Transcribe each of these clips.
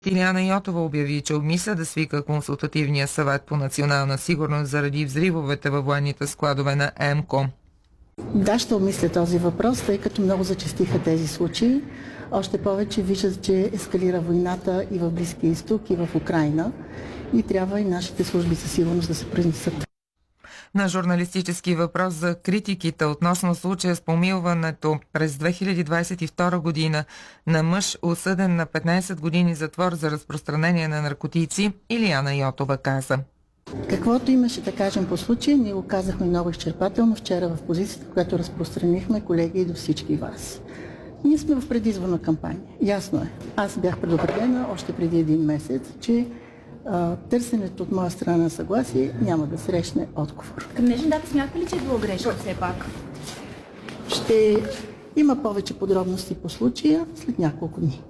Илияна Йотова обяви, че обмисля да свика консултативния съвет по национална сигурност заради взривовете във военните складове на ЕМКО. Да, ще обмисля този въпрос, тъй като много зачестиха тези случаи. Още повече виждат, че ескалира войната и в Близкия изток, и в Украйна. И трябва и нашите служби за сигурност да се произнесат. На журналистически въпрос за критиките относно случая с помилването през 2022 година на мъж, осъден на 15 години затвор за разпространение на наркотици, Илияна Йотова каза: Каквото имаше да кажем по случая, ние го казахме много изчерпателно вчера в позицията, която разпространихме, колеги, и до всички вас. Ние сме в предизборна кампания. Ясно е. Аз бях предупредена още преди един месец, че търсенето от моя страна на съгласие няма да срещне отговор. Към днешна дата смятате ли, че е било грешка все пак? Ще има повече подробности по случая след няколко дни,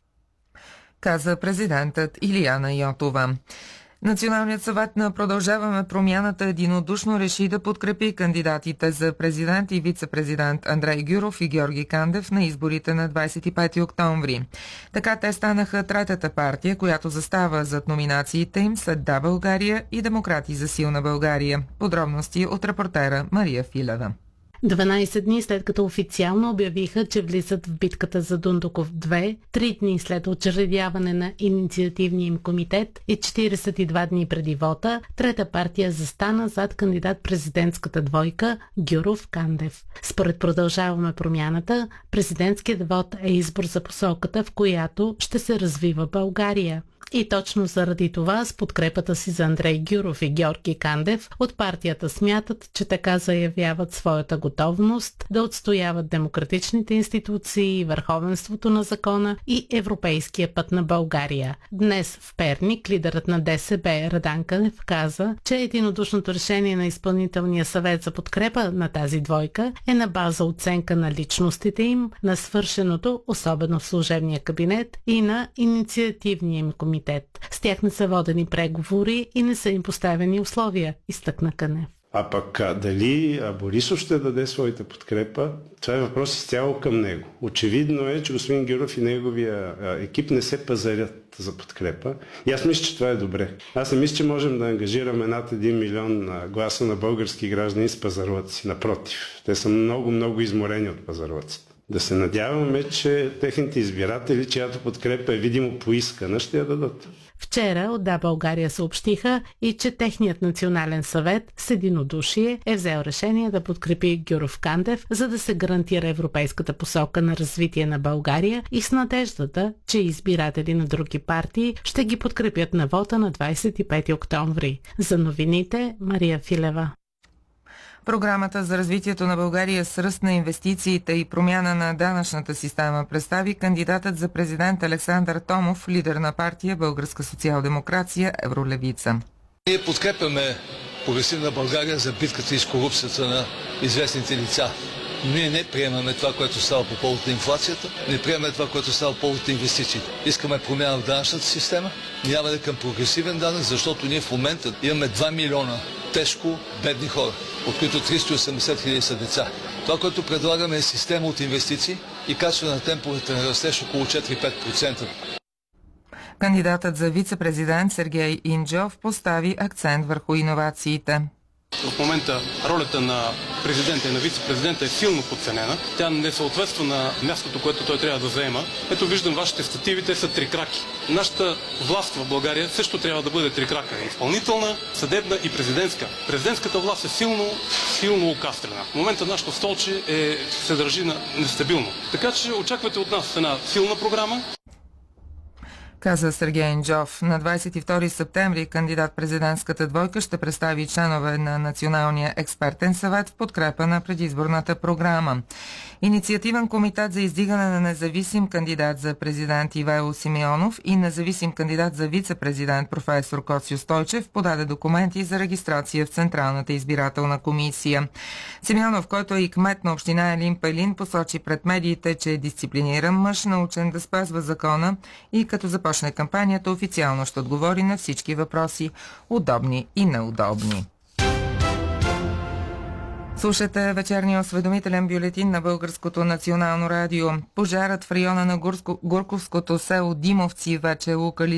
каза президентът Илияна Йотова. Националният съвет на Продължаваме промяната единодушно реши да подкрепи кандидатите за президент и вице-президент Андрей Гюров и Георги Кандев на изборите на 25 октомври. Така те станаха третата партия, която застава зад номинациите им след Да, България и Демократи за силна България. Подробности от репортера Мария Филева. 12 дни след като официално обявиха, че влизат в битката за Дундуков 2, 3 дни след учредяване на инициативния им комитет и 42 дни преди вота, трета партия застана зад кандидат-президентската двойка Гюров-Кандев. Според Продължаваме промяната, президентският вод е избор за посоката, в която ще се развива България. И точно заради това, с подкрепата си за Андрей Гюров и Георги Кандев, от партията смятат, че така заявяват своята готовност да отстояват демократичните институции, върховенството на закона и европейския път на България. Днес в Перник лидерът на ДСБ Радан Кънев каза, че единодушното решение на изпълнителния съвет за подкрепа на тази двойка е на база оценка на личностите им, на свършеното, особено в служебния кабинет, и на инициативния им комитет. С тях не са водени преговори и не са им поставени условия, изтъкна Кънев. А пък дали Борисов ще даде своята подкрепа, това е въпрос изцяло към него. Очевидно е, че господин Гюров и неговия екип не се пазарят за подкрепа. И аз мисля, че това е добре. Аз не мисля, че можем да ангажираме над 1 милион гласа на български граждани с пазарлъци. Напротив, те са много изморени от пазарлъците. Да се надяваме, че техните избиратели, чиято подкрепа е видимо поискана, ще я дадат. Вчера от Да, България съобщиха и че техният национален съвет с единодушие е взел решение да подкрепи Гюров Кандев, за да се гарантира европейската посока на развитие на България и с надеждата, че избиратели на други партии ще ги подкрепят на вота на 25 октомври. За новините Мария Филева. Програмата за развитието на България с ръст на инвестициите и промяна на данъчната система представи кандидатът за президент Александър Томов, лидер на партия Българска социал-демокрация Евролевица. Ние подкрепяме прогресивна България за битката и с корупцията на известните лица. Но ние не приемаме това, което става по повод на инфлацията, не приемаме това, което става по повод на инвестициите. Искаме промяна в данъчната система, минаване към прогресивен данък, защото ние в момента имаме 2 милиона тежко бедни хора, от които 380 хиляди са деца. Това, което предлагаме, е система от инвестиции и качване на темповете на растеж около 4-5%. Кандидатът за вице-президент Сергей Инджов постави акцент върху иновациите. В момента ролята на президента и на вице-президента е силно подценена. Тя не съответства на мястото, което той трябва да заема. Ето виждам вашите стативи, те са трикраки. Нашата власт в България също трябва да бъде трикрака. Изпълнителна, съдебна и президентска. Президентската власт е силно окастрена. В момента нашето столче се държи нестабилно. Така че очаквайте от нас една силна програма. Каза Сергей Инджов. На 22 септември кандидат-президентската двойка ще представи членове на Националния експертен съвет в подкрепа на предизборната програма. Инициативен комитет за издигане на независим кандидат за президент Ивайло Симеонов и независим кандидат за вице-президент професор Коцю Стойчев подаде документи за регистрация в Централната избирателна комисия. Симеонов, който е и кмет на община Елин Пелин, посочи пред медиите, че е дисциплиниран мъж, научен да спазва закона и като започне кампанията, официално ще отговори на всички въпроси, удобни и неудобни. Слушате вечерния осведомителен бюлетин на Българското национално радио. Пожарът в района на Горковското село Димовци вече е локализиран.